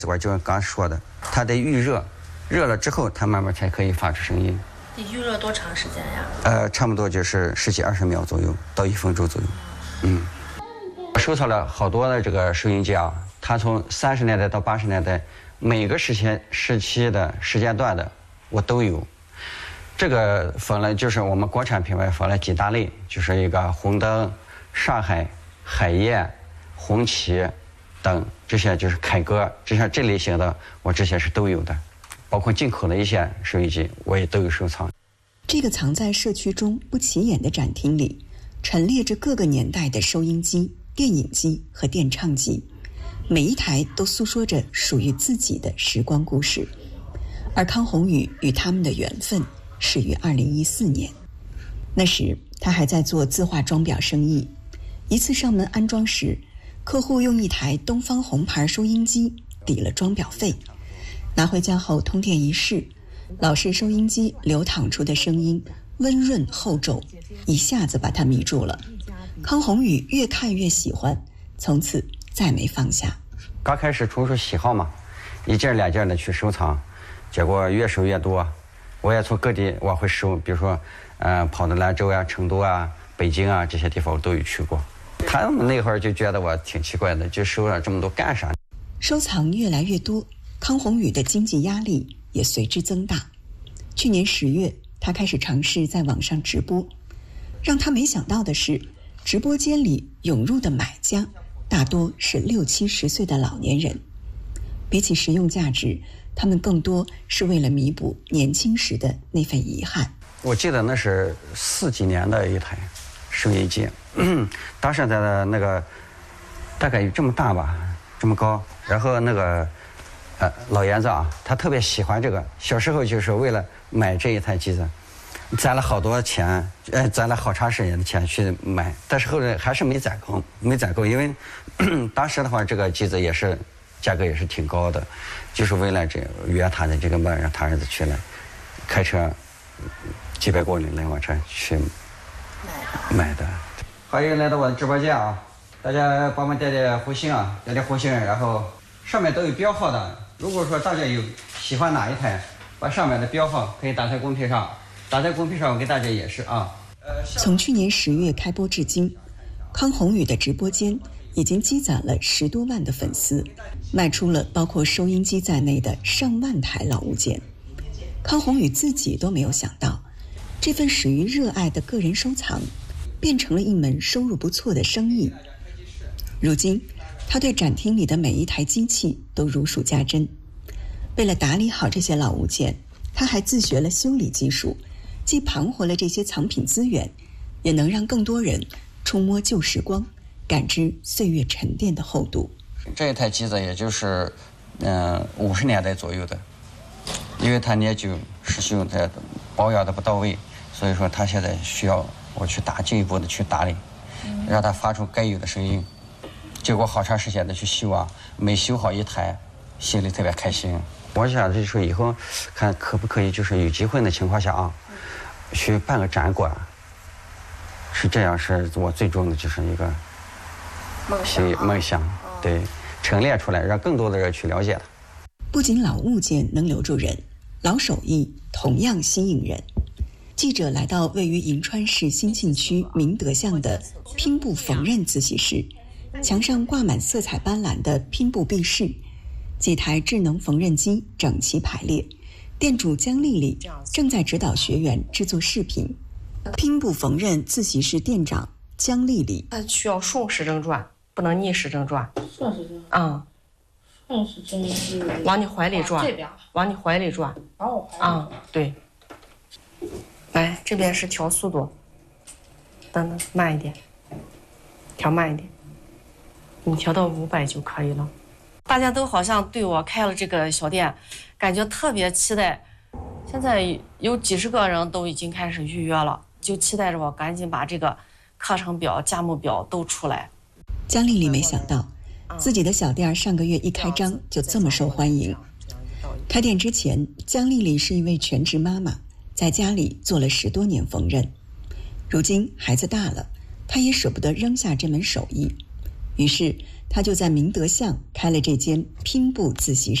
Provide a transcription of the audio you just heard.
我就刚说的，它得预热，热了之后它慢慢才可以发出声音。 得预热多长时间呀？ 差不多就是10几20秒左右到1分钟左右。我收藏了好多的这个收音机啊，它从30年代到80年代每个时期的时间段的我都有。这个分了就是我们国产品牌分了几大类，就是一个红灯、上海、海燕、红旗等这些，就是凯歌这类型的，我这些是都有的，包括进口的一些收音机我也都有收藏。 这个藏在社区中不起眼的展厅里，陈列着各个年代的收音机、电影机和电唱机，每一台都诉说着属于自己的时光故事。而康宏宇与他们的缘分始于2014年，那时他还在做字画装裱生意。一次上门安装时，客户用一台东方红牌收音机抵了装裱费，拿回家后通电一试，老式收音机流淌出的声音温润厚重，一下子把他迷住了。康宏宇越看越喜欢，从此再没放下。 刚开始纯属喜好嘛，一件2件的去收藏，结果越收越多。我也从各地往回收，比如说跑到兰州啊、成都啊、北京啊这些地方我都有去过。他们那会儿就觉得我挺奇怪的，就收了这么多干啥？ 收藏越来越多，康宏宇的经济压力也随之增大。去年10月，他开始尝试在网上直播。让他没想到的是，直播间里涌入的买家大多是60、70岁的老年人。比起实用价值，他们更多是为了弥补年轻时的那份遗憾。 我记得那是40几年的一台收音机，当时的那个大概有这么大吧，这么高。然后那个老爷子啊，他特别喜欢这个，小时候就是为了买这一台机子，攒了好多钱，攒了好长时间的钱去买，但是后来还是没攒够，因为当时的话这个机子也是价格也是挺高的，就是为了这圆他的这个梦，让他儿子去了开车几百公里来我这去买的。欢迎来到我的直播间啊！大家帮忙点点红心啊，点点红心，然后上面都有标号的。如果说大家有喜欢哪一台，把上面的标号可以打在公屏上，我给大家演示啊。 从去年10月开播至今，康宏宇的直播间已经积攒了10多万的粉丝，卖出了包括收音机在内的上万台老物件。康宏宇自己都没有想到，这份始于热爱的个人收藏，变成了一门收入不错的生意。如今，他对展厅里的每一台机器都如数家珍。为了打理好这些老物件，他还自学了修理技术，既盘活了这些藏品资源，也能让更多人触摸旧时光，感知岁月沉淀的厚度。 这一台机子也就是50年代左右的，因为它年久失修，它保养的不到位，所以说它现在需要我去进一步的去打理，让它发出该有的声音。结果好长时间的去修啊，每修好一台，心里特别开心。我想就是说以后看可不可以就是有机会的情况下啊，去办个展馆，是这样，是我最终的就是一个梦想，对，陈列出来，让更多的人去了解它。 不仅老物件能留住人，老手艺同样吸引人。记者来到位于银川市兴庆区明德巷的拼布缝纫自习室，墙上挂满色彩斑斓的拼布壁饰，几台智能缝纫机整齐排列，店主姜丽丽正在指导学员制作饰品。拼布缝纫自习室店长姜丽丽， 它需要顺时针转，不能逆时针转。 顺时针。顺时针是往你怀里转，往你怀里转。 往我怀里。 对。来，这边是调速度，等慢一点，调慢一点，你调到500就可以了。大家都好像对我开了这个小店，感觉特别期待。现在有几十个人都已经开始预约了，就期待着我赶紧把这个课程表、价目表都出来。 姜丽丽没想到，自己的小店上个月一开张就这么受欢迎。开店之前，姜丽丽是一位全职妈妈，在家里做了10多年缝纫。如今孩子大了，她也舍不得扔下这门手艺，于是他就在明德巷开了这间拼布自习室。